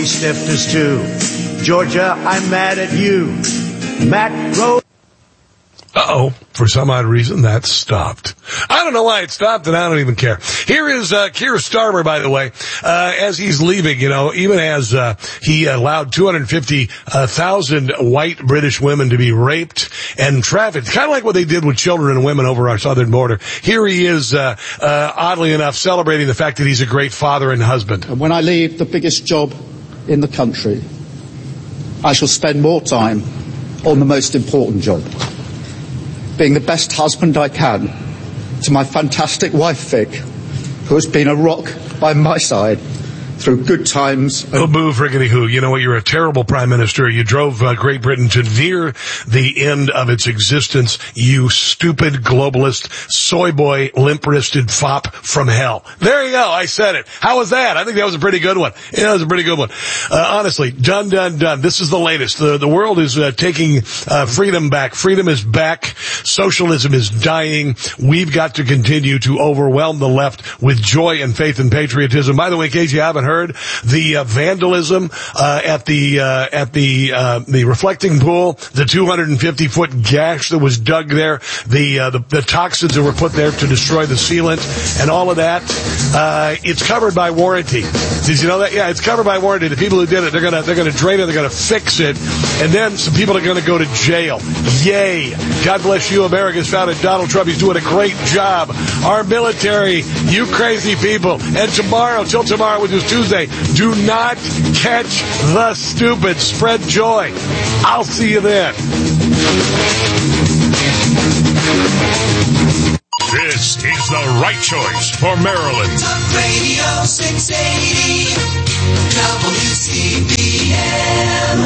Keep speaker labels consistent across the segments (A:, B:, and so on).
A: sniffed us too. Georgia, I'm mad at you. Matt Rose.
B: Uh-oh. For some odd reason, that stopped. I don't know why it stopped, and I don't even care. Here is Keir Starmer, by the way, as he's leaving, even as he allowed 250,000 white British women to be raped and trafficked, kind of like what they did with children and women over our southern border. Here he is, oddly enough, celebrating the fact that he's a great father and husband.
C: And when I leave the biggest job in the country, I shall spend more time on the most important job, being the best husband I can to my fantastic wife, Vic, who has been a rock by my side through good times.
B: Oh, boo, friggity who. You know what? You're a terrible prime minister. You drove Great Britain to near the end of its existence, you stupid globalist, soy boy, limp-wristed fop from hell. There you go. I said it. How was that? I think that was a pretty good one. Yeah, it was a pretty good one. Honestly, done. This is the latest. The world is taking freedom back. Freedom is back. Socialism is dying. We've got to continue to overwhelm the left with joy and faith and patriotism. By the way, in case you haven't heard, the vandalism at the reflecting pool, the 250-foot gash that was dug there, the toxins that were put there to destroy the sealant, and all of that, it's covered by warranty. Did you know that? Yeah, it's covered by warranty. The people who did it, they're gonna drain it, they're gonna fix it, and then some people are gonna go to jail. Yay! God bless you, America's founded Donald Trump. He's doing a great job. Our military, you crazy people, and till tomorrow, which is Tuesday, do not catch the stupid. Spread joy. I'll see you then.
D: This is the right choice for Maryland.
E: Talk Radio 680 WCBM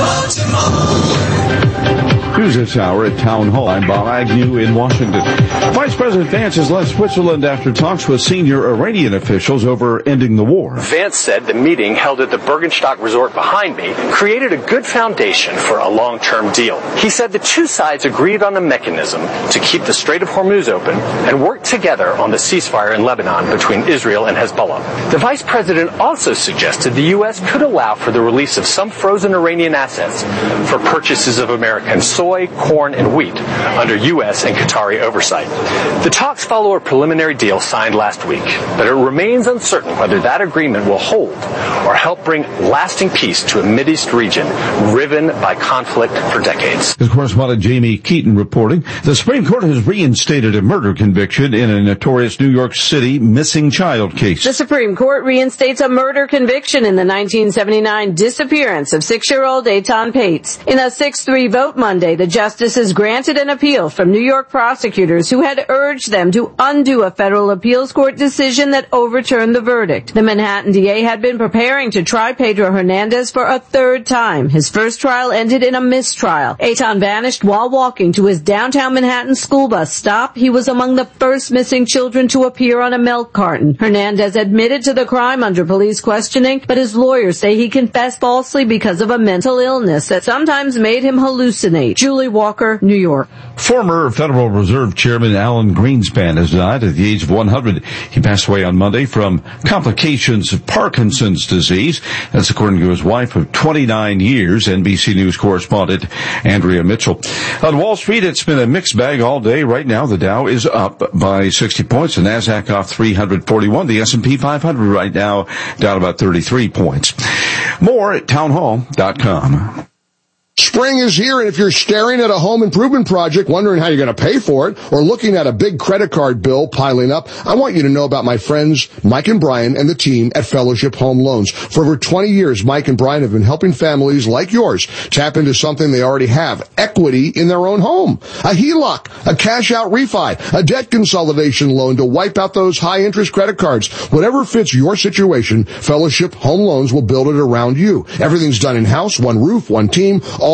E: Baltimore.
F: News this hour at Town Hall. I'm Bob Agnew in Washington. Vice President Vance has left Switzerland after talks with senior Iranian officials over ending the war.
G: Vance said the meeting held at the Bergenstock Resort behind me created a good foundation for a long-term deal. He said the two sides agreed on a mechanism to keep the Strait of Hormuz open and work together on the ceasefire in Lebanon between Israel and Hezbollah. The vice president also suggested the U.S. could allow for the release of some frozen Iranian assets for purchases of American soy, corn, and wheat under U.S. and Qatari oversight. The talks follow a preliminary deal signed last week, but it remains uncertain whether that agreement will hold or help bring lasting peace to a Mideast region riven by conflict for decades.
F: As correspondent Jamie Keaton reporting, the Supreme Court has reinstated a murder conviction in a notorious New York City missing child case.
H: The Supreme Court reinstates a murder conviction in the 1979 disappearance of 6-year-old Eitan Pates. In a 6-3 vote Monday, the justices granted an appeal from New York prosecutors who had urged them to undo a federal appeals court decision that overturned the verdict. The Manhattan DA had been preparing to try Pedro Hernandez for a third time. His first trial ended in a mistrial. Eitan vanished while walking to his downtown Manhattan school bus stop. He was among the first missing children to appear on a milk carton. Hernandez admitted to the crime under police questioning, but his lawyers say he confessed falsely because of a mental illness that sometimes made him hallucinate. Julie Walker, New York.
F: Former Federal Reserve Chairman Alan Greenspan has died at the age of 100. He passed away on Monday from complications of Parkinson's disease. That's according to his wife of 29 years, NBC News correspondent Andrea Mitchell. On Wall Street, it's been a mixed bag all day. Right now, the Dow is up by 60 points. The Nasdaq off 341. The S&P 500 right now down about 33 points. More at townhall.com.
I: Spring is here, and if you're staring at a home improvement project, wondering how you're going to pay for it, or looking at a big credit card bill piling up, I want you to know about my friends Mike and Brian and the team at Fellowship Home Loans. For over 20 years, Mike and Brian have been helping families like yours tap into something they already have, equity in their own home. A HELOC, a cash-out refi, a debt consolidation loan to wipe out those high-interest credit cards. Whatever fits your situation, Fellowship Home Loans will build it around you. Everything's done in-house, one roof, one team, all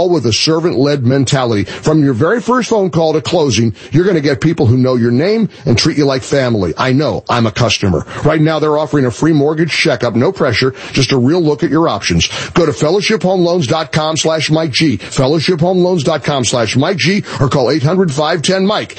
I: all with a servant-led mentality. From your very first phone call to closing, you're going to get people who know your name and treat you like family. I know. I'm a customer. Right now, they're offering a free mortgage checkup. No pressure. Just a real look at your options. Go to fellowshiphomeloans.com/Mike G. fellowshiphomeloans.com/Mike G, or call 800-510-MIKE.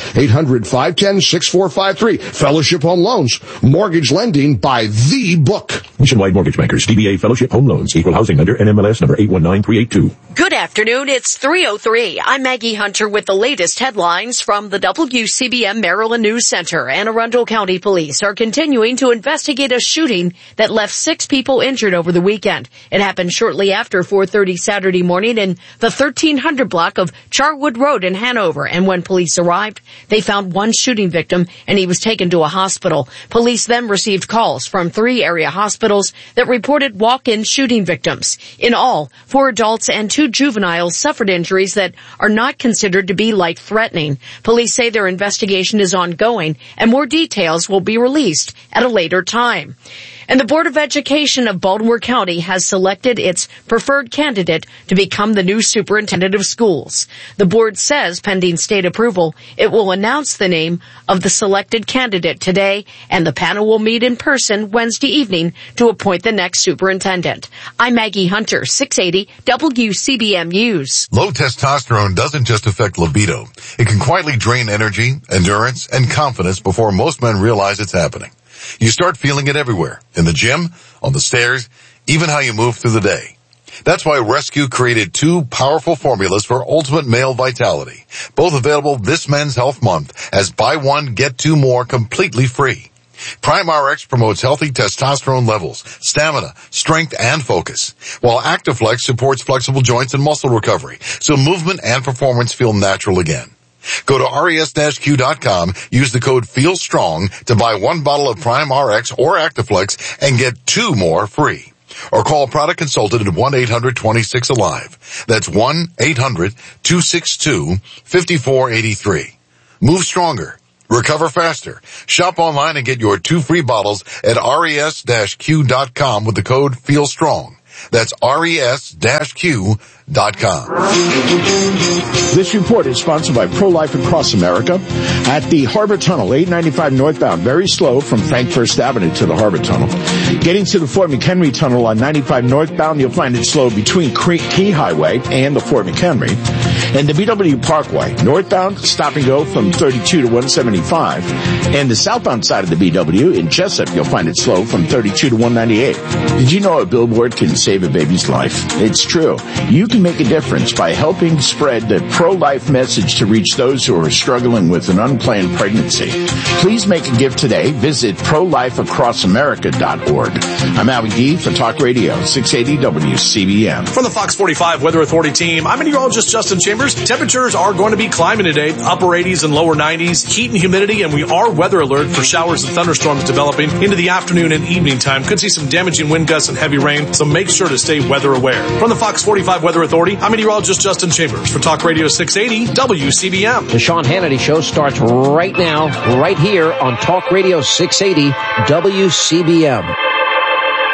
I: 800-510-6453. Fellowship Home Loans. Mortgage lending by the book.
J: Nationwide Mortgage Bankers, DBA Fellowship Home Loans, Equal Housing Lender, NMLS number 819382.
K: Good afternoon. It's 3:03. I'm Maggie Hunter with the latest headlines from the WCBM Maryland News Center. Anne Arundel County Police are continuing to investigate a shooting that left 6 people injured over the weekend. It happened shortly after 4:30 Saturday morning in the 1300 block of Charwood Road in Hanover. And when police arrived, they found one shooting victim and he was taken to a hospital. Police then received calls from 3 area hospitals that reported walk-in shooting victims. In all, 4 adults and 2 juveniles suffered injuries that are not considered to be life-threatening. Police say their investigation is ongoing and more details will be released at a later time. And the Board of Education of Baltimore County has selected its preferred candidate to become the new superintendent of schools. The board says, pending state approval, it will announce the name of the selected candidate today, and the panel will meet in person Wednesday evening to appoint the next superintendent. I'm Maggie Hunter, 680 WCBM News.
L: Low testosterone doesn't just affect libido. It can quietly drain energy, endurance, and confidence before most men realize it's happening. You start feeling it everywhere, in the gym, on the stairs, even how you move through the day. That's why Rescue created 2 powerful formulas for ultimate male vitality, both available this Men's Health Month as buy one, get 2 more completely free. Prime RX promotes healthy testosterone levels, stamina, strength, and focus, while Actiflex supports flexible joints and muscle recovery, so movement and performance feel natural again. Go to res-q.com, use the code FEELSTRONG to buy 1 bottle of Prime RX or Actiflex and get 2 more free. Or call a product consultant at 1-800-26-ALIVE. That's 1-800-262-5483. Move stronger. Recover faster. Shop online and get your 2 free bottles at res-q.com with the code FEELSTRONG. That's res-q.com.
M: This report is sponsored by Pro-Life Across America. At the Harbor Tunnel, 895 northbound, very slow from Frank First Avenue to the Harbor Tunnel. Getting to the Fort McHenry Tunnel on 95 northbound, you'll find it slow between Key Highway and the Fort McHenry. And the BW Parkway, northbound, stop and go from 32 to 175. And the southbound side of the BW in Jessup, you'll find it slow from 32 to 198. Did you know a billboard can save a baby's life? It's true. You can make a difference by helping spread the pro-life message to reach those who are struggling with an unplanned pregnancy. Please make a gift today. Visit ProLifeAcrossAmerica.org. I'm Al Gee for Talk Radio 680 WCBM.
N: From the Fox 45 Weather Authority team, I'm meteorologist Justin Chambers. Temperatures are going to be climbing today, upper 80s and lower 90s, heat and humidity, and we are weather alert for showers and thunderstorms developing into the afternoon and evening time. Could see some damaging wind gusts and heavy rain, so make sure to stay weather aware. From the Fox 45 Weather Authority, I'm meteorologist Justin Chambers for Talk Radio 680 WCBM.
O: The Sean Hannity Show starts right now, right here on Talk Radio 680 WCBM.